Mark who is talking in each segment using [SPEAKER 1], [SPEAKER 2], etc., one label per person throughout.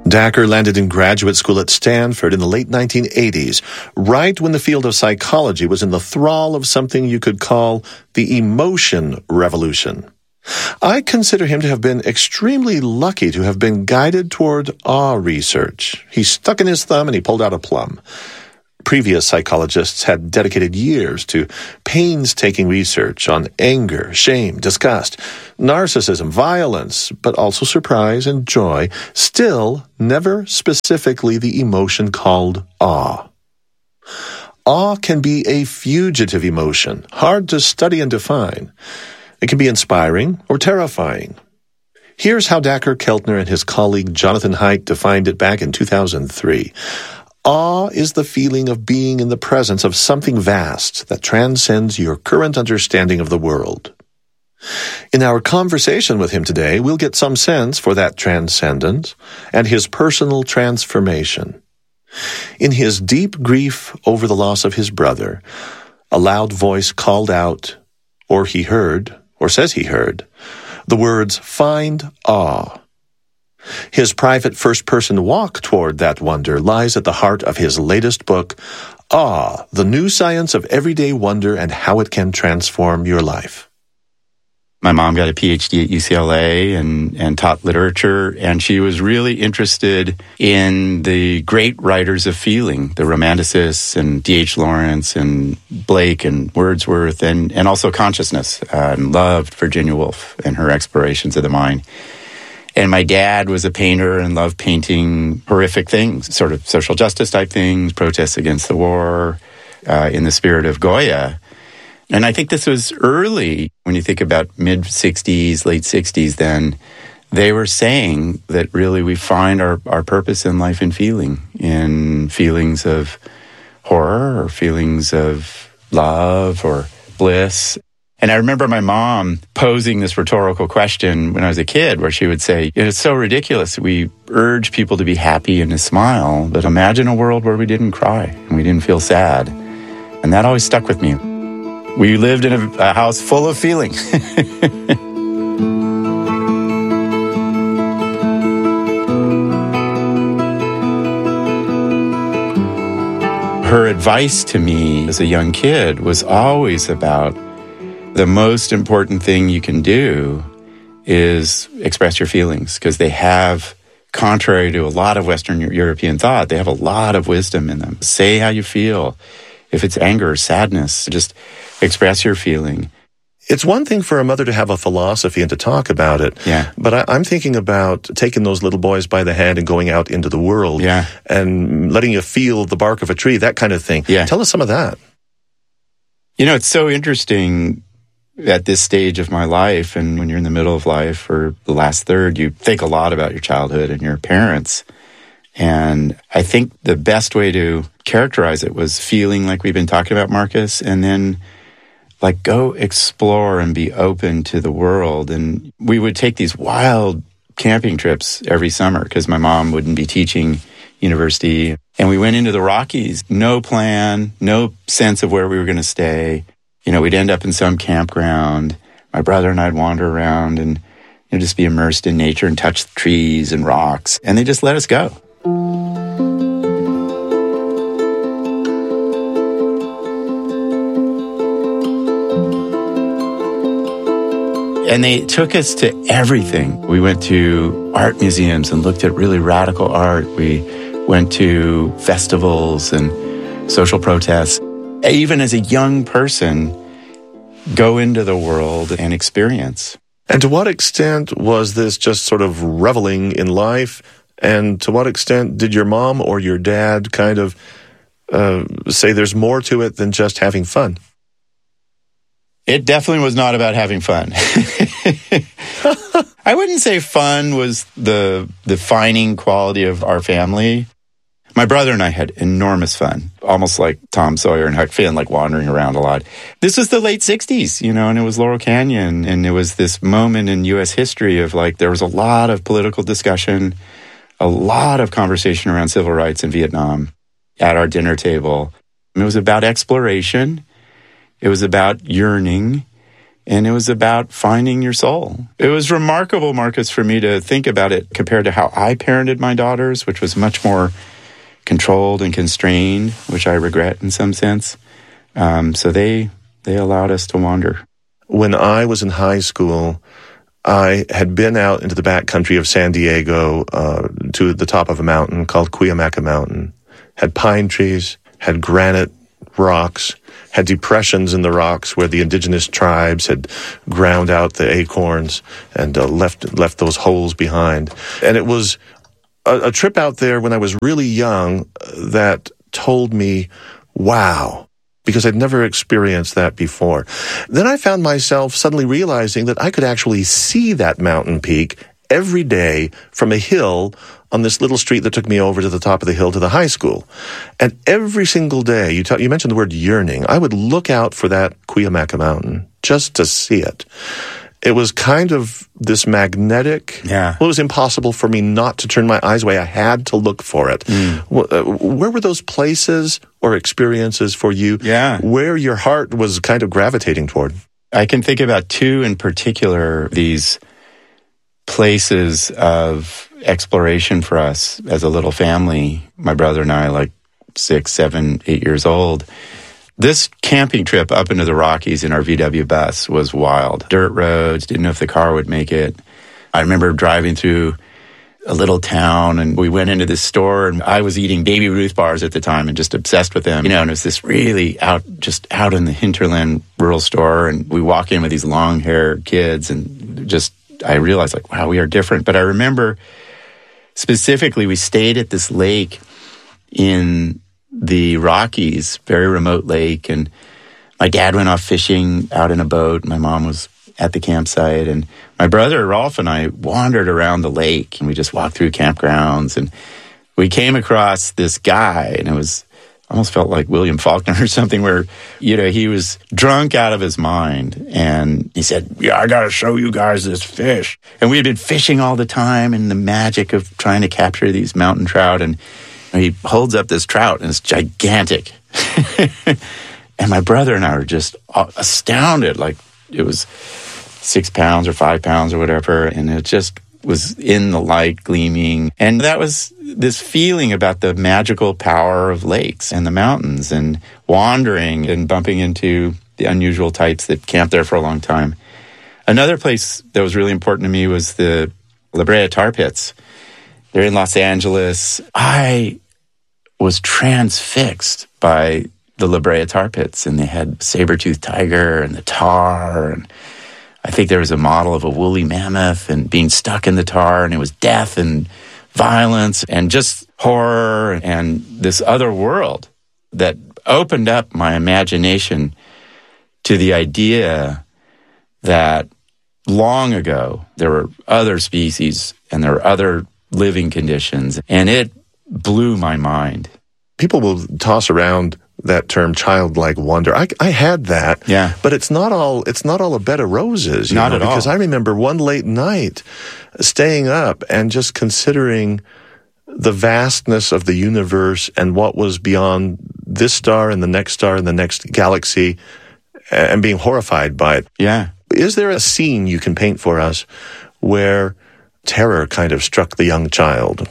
[SPEAKER 1] Dacher landed in graduate school at Stanford in the late 1980s, right when the field of psychology was in the thrall of something you could call the emotion revolution. I consider him to have been extremely lucky to have been guided toward awe research. He stuck in his thumb and he pulled out a plum. Previous psychologists had dedicated years to painstaking research on anger, shame, disgust, narcissism, violence, but also surprise and joy, still never specifically the emotion called awe. Awe can be a fugitive emotion, hard to study and define. It can be inspiring or terrifying. Here's how Dacher Keltner and his colleague Jonathan Haidt defined it back in 2003. Awe is the feeling of being in the presence of something vast that transcends your current understanding of the world. In our conversation with him today, we'll get some sense for that transcendence and his personal transformation. In his deep grief over the loss of his brother, a loud voice called out, or he heard, or says he heard, the words, "Find awe." His private first-person walk toward that wonder lies at the heart of his latest book, Awe, the New Science of Everyday Wonder and How It Can Transform Your Life.
[SPEAKER 2] My mom got a PhD at UCLA and taught literature, and she was really interested in the great writers of feeling, the Romanticists and D.H. Lawrence and Blake and Wordsworth, and also consciousness, and loved Virginia Woolf and her explorations of the mind. And my dad was a painter and loved painting horrific things, sort of social justice type things, protests against the war, in the spirit of Goya. And I think this was early, when you think about mid-'60s, late 60s then, they were saying that really we find our purpose in life in feelings of horror or feelings of love or bliss. And I remember my mom posing this rhetorical question when I was a kid, where she would say, it's so ridiculous. We urge people to be happy and to smile, but imagine a world where we didn't cry and we didn't feel sad. And that always stuck with me. We lived in a house full of feeling. Her advice to me as a young kid was always about the most important thing you can do is express your feelings, because they have, contrary to a lot of Western European thought, they have a lot of wisdom in them. Say how you feel. If it's anger or sadness, just express your feeling.
[SPEAKER 1] It's one thing for a mother to have a philosophy and to talk about it.
[SPEAKER 2] Yeah.
[SPEAKER 1] But I'm thinking about taking those little boys by the hand and going out into the world.
[SPEAKER 2] Yeah.
[SPEAKER 1] And letting you feel the bark of a tree, that kind of thing.
[SPEAKER 2] Yeah.
[SPEAKER 1] Tell us some of that.
[SPEAKER 2] You know, it's so interesting at this stage of my life, and when you're in the middle of life or the last third, you think a lot about your childhood and your parents. And I think the best way to characterize it was feeling like we've been talking about, Marcus, and then like go explore and be open to the world. And we would take these wild camping trips every summer because my mom wouldn't be teaching university. And we went into the Rockies, no plan, no sense of where we were going to stay. You know, we'd end up in some campground. My brother and I'd wander around and just be immersed in nature and touch the trees and rocks. And they just let us go. And they took us to everything. We went to art museums and looked at really radical art. We went to festivals and social protests. Even as a young person, go into the world and experience.
[SPEAKER 1] And to what extent was this just sort of reveling in life? And to what extent did your mom or your dad kind of say there's more to it than just having fun?
[SPEAKER 2] It definitely was not about having fun. I wouldn't say fun was the defining quality of our family. My brother and I had enormous fun, almost like Tom Sawyer and Huck Finn, like wandering around a lot. This was the late 60s, and it was Laurel Canyon, and it was this moment in U.S. history of there was a lot of political discussion, a lot of conversation around civil rights in Vietnam at our dinner table. And it was about exploration. It was about yearning. And it was about finding your soul. It was remarkable, Marcus, for me to think about it compared to how I parented my daughters, which was much more controlled and constrained, which I regret in some sense. So they allowed us to wander.
[SPEAKER 1] When I was in high school, I had been out into the back country of San Diego to the top of a mountain called Cuyamaca Mountain. Had pine trees, had granite rocks, had depressions in the rocks where the indigenous tribes had ground out the acorns and left those holes behind. And it was a trip out there when I was really young that told me, wow, because I'd never experienced that before. Then I found myself suddenly realizing that I could actually see that mountain peak every day from a hill on this little street that took me over to the top of the hill to the high school. And every single day, you mentioned the word yearning, I would look out for that Cuyamaca Mountain just to see it. It was kind of this magnetic.
[SPEAKER 2] Yeah.
[SPEAKER 1] Well, it was impossible for me not to turn my eyes away. I had to look for it. Where were those places or experiences for you where your heart was kind of gravitating toward?
[SPEAKER 2] I can think about two in particular, these places of exploration for us as a little family. My brother and I, like 6, 7, 8 years old. This camping trip up into the Rockies in our VW bus was wild. Dirt roads, didn't know if the car would make it. I remember driving through a little town, and we went into this store, and I was eating Baby Ruth bars at the time and just obsessed with them. And it was this really out in the hinterland rural store, and we walk in with these long-haired kids, and I realized, like, wow, we are different. But I remember specifically we stayed at this lake in the Rockies, very remote lake, and my dad went off fishing out in a boat. My mom was at the campsite, and my brother Rolf and I wandered around the lake, and we just walked through campgrounds, and we came across this guy, and it was almost felt like William Faulkner or something, where he was drunk out of his mind, and he said, "Yeah, I gotta show you guys this fish." And we had been fishing all the time, and the magic of trying to capture these mountain trout, and he holds up this trout, and it's gigantic. And my brother and I were just astounded. Like, it was 6 pounds or 5 pounds or whatever, and it just was in the light gleaming. And that was this feeling about the magical power of lakes and the mountains and wandering and bumping into the unusual types that camped there for a long time. Another place that was really important to me was the La Brea Tar Pits. They're in Los Angeles. I was transfixed by the La Brea Tar Pits, and they had saber-toothed tiger and the tar, and I think there was a model of a woolly mammoth and being stuck in the tar, and it was death and violence and just horror and this other world that opened up my imagination to the idea that long ago there were other species and there were other living conditions, and it blew my mind.
[SPEAKER 1] People will toss around that term childlike wonder. I had that.
[SPEAKER 2] Yeah.
[SPEAKER 1] But it's not all a bed of roses.
[SPEAKER 2] Not at all.
[SPEAKER 1] Because I remember one late night staying up and just considering the vastness of the universe and what was beyond this star and the next galaxy, and being horrified by it.
[SPEAKER 2] Yeah.
[SPEAKER 1] Is there a scene you can paint for us where terror kind of struck the young child?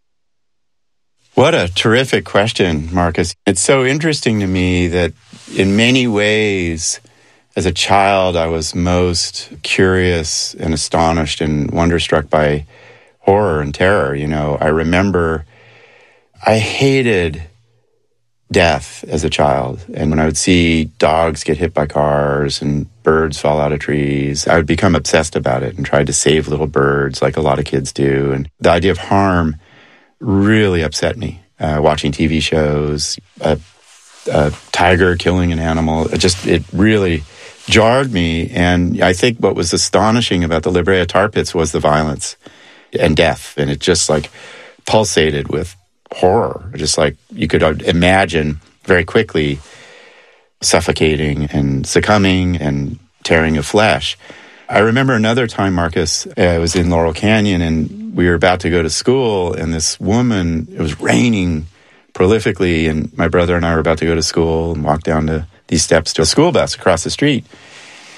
[SPEAKER 2] What a terrific question, Marcus. It's so interesting to me that in many ways, as a child, I was most curious and astonished and wonderstruck by horror and terror. I remember I hated death as a child. And when I would see dogs get hit by cars and birds fall out of trees, I would become obsessed about it and try to save little birds like a lot of kids do. And the idea of harm really upset me. Watching TV shows, a tiger killing an animal, it really jarred me. And I think what was astonishing about the La Brea Tar Pits was the violence and death. And it just like pulsated with horror, just like you could imagine very quickly suffocating and succumbing and tearing of flesh. I remember another time, Marcus, I was in Laurel Canyon, and we were about to go to school, and this woman, it was raining prolifically, and my brother and I were about to go to school and walk down to these steps to a school bus across the street.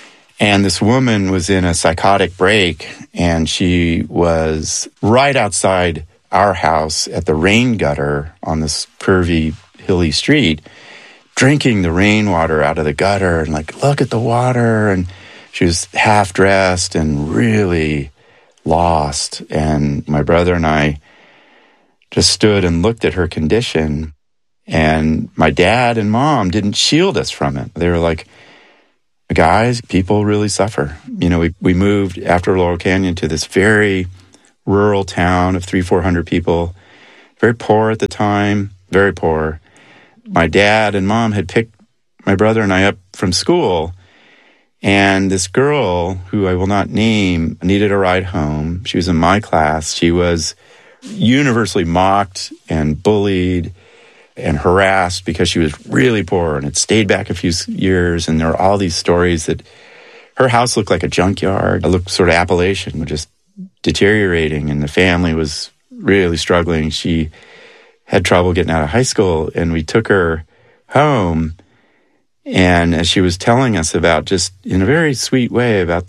[SPEAKER 2] And this woman was in a psychotic break, and she was right outside our house at the rain gutter on this curvy, hilly street, drinking the rainwater out of the gutter and like, look at the water. And she was half dressed and really lost. And my brother and I just stood and looked at her condition. And my dad and mom didn't shield us from it. They were like, guys, people really suffer. You know, we moved after Laurel Canyon to this very rural town of 300-400 people, very poor at the time, very poor. My dad and mom had picked my brother and I up from school, and this girl, who I will not name, needed a ride home. She was in my class. She was universally mocked and bullied and harassed because she was really poor and had stayed back a few years. And there were all these stories that her house looked like a junkyard. It looked sort of Appalachian, just deteriorating, and the family was really struggling. She had trouble getting out of high school, and we took her home. And as she was telling us about, just in a very sweet way, about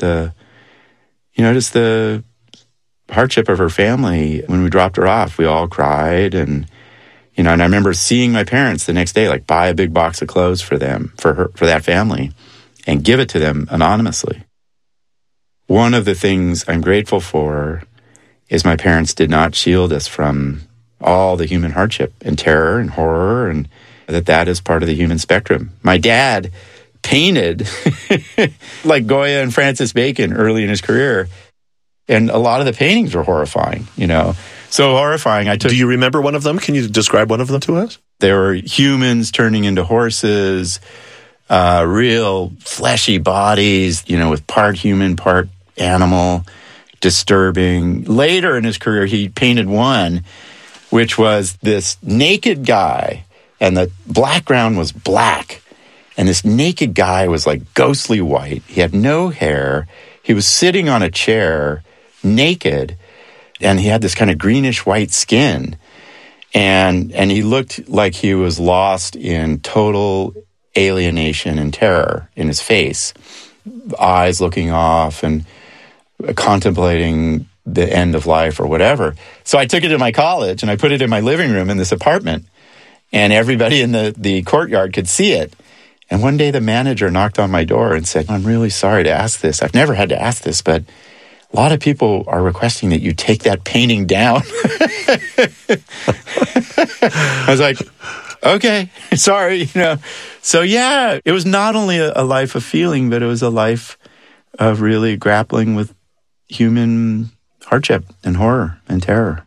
[SPEAKER 2] just the hardship of her family, when we dropped her off, we all cried. And and I remember seeing my parents the next day, like, buy a big box of clothes for them, for that family, and give it to them anonymously. One of the things I'm grateful for is my parents did not shield us from all the human hardship and terror and horror, and that is part of the human spectrum. My dad painted like Goya and Francis Bacon early in his career, and a lot of the paintings were horrifying, So horrifying.
[SPEAKER 1] Do you remember one of them? Can you describe one of them to us?
[SPEAKER 2] There were humans turning into horses, real fleshy bodies, with part human, part animal, disturbing. Later in his career, he painted one, which was this naked guy, and the background was black. And this naked guy was like ghostly white. He had no hair. He was sitting on a chair, naked, and he had this kind of greenish white skin. And he looked like he was lost in total alienation and terror in his face, eyes looking off and contemplating the end of life or whatever. So I took it to my college and I put it in my living room in this apartment, and everybody in the courtyard could see it. And one day the manager knocked on my door and said, "I'm really sorry to ask this. I've never had to ask this, but a lot of people are requesting that you take that painting down." I was like, okay, sorry, So yeah, it was not only a life of feeling, but it was a life of really grappling with human hardship and horror and terror.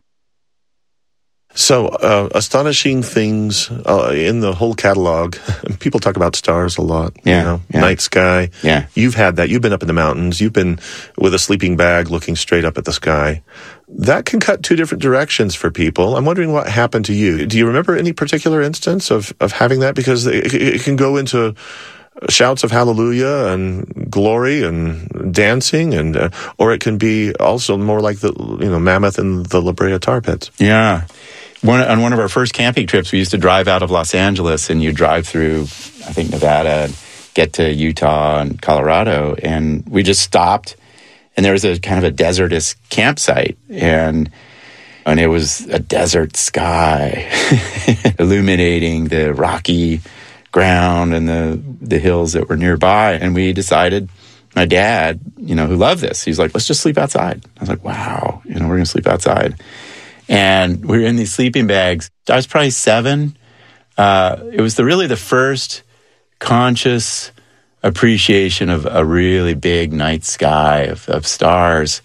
[SPEAKER 1] So, astonishing things in the whole catalog. People talk about stars a lot, night sky.
[SPEAKER 2] Yeah.
[SPEAKER 1] You've had that. You've been up in the mountains. You've been with a sleeping bag looking straight up at the sky. That can cut two different directions for people. I'm wondering what happened to you. Do you remember any particular instance of having that? Because it can go into shouts of hallelujah and glory and dancing, and or it can be also more like the Mammoth and the La Brea tar pits.
[SPEAKER 2] Yeah. On one of our first camping trips, we used to drive out of Los Angeles, and you drive through, I think, Nevada, and get to Utah and Colorado. And we just stopped, and there was a kind of a desertous campsite, and it was a desert sky illuminating the rocky ground and the hills that were nearby. And we decided, my dad, who loved this, he's like, let's just sleep outside. I was like, wow, we're going to sleep outside. And we were in these sleeping bags. I was probably 7. It was really the first conscious appreciation of a really big night sky of stars.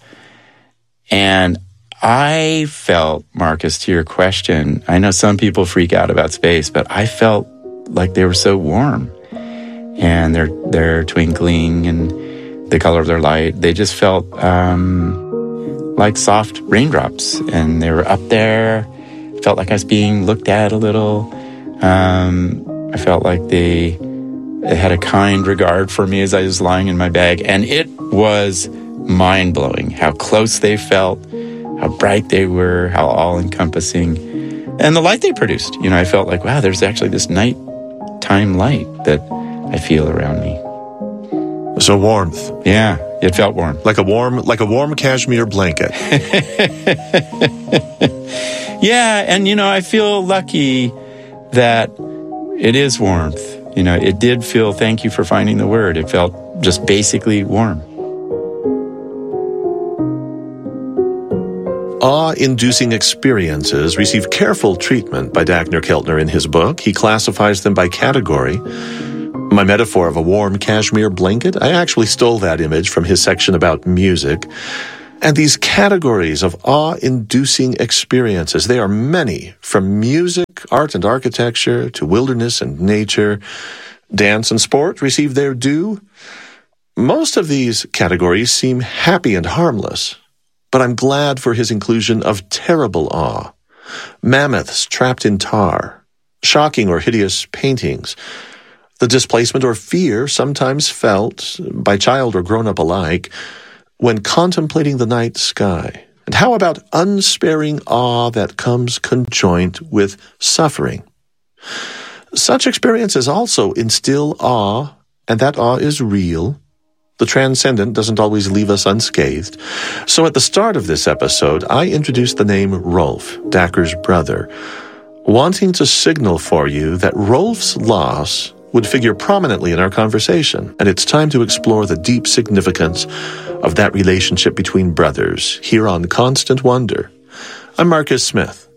[SPEAKER 2] And I felt, Marcus, to your question, I know some people freak out about space, but I felt like they were so warm. And they're twinkling and the color of their light. They just felt like soft raindrops, and they were up there. Felt like I was being looked at a little. I felt like they had a kind regard for me as I was lying in my bag, and it was mind-blowing how close they felt, how bright they were, how all-encompassing, and the light they produced. I felt like, wow, there's actually this nighttime light that I feel around me.
[SPEAKER 1] So warmth.
[SPEAKER 2] Yeah, it felt warm.
[SPEAKER 1] Like a warm cashmere blanket.
[SPEAKER 2] Yeah, and I feel lucky that it is warmth. It did feel, thank you for finding the word. It felt just basically warm.
[SPEAKER 1] Awe-inducing experiences receive careful treatment by Dagner Keltner in his book. He classifies them by category. My metaphor of a warm cashmere blanket, I actually stole that image from his section about music. And these categories of awe-inducing experiences, they are many, from music, art and architecture, to wilderness and nature. Dance and sport receive their due. Most of these categories seem happy and harmless, but I'm glad for his inclusion of terrible awe. Mammoths trapped in tar, shocking or hideous paintings, the displacement or fear sometimes felt, by child or grown-up alike, when contemplating the night sky. And how about unsparing awe that comes conjoined with suffering? Such experiences also instill awe, and that awe is real. The transcendent doesn't always leave us unscathed. So at the start of this episode, I introduced the name Rolf, Dacker's brother, wanting to signal for you that Rolf's loss would figure prominently in our conversation, and it's time to explore the deep significance of that relationship between brothers here on Constant Wonder. I'm Marcus Smith.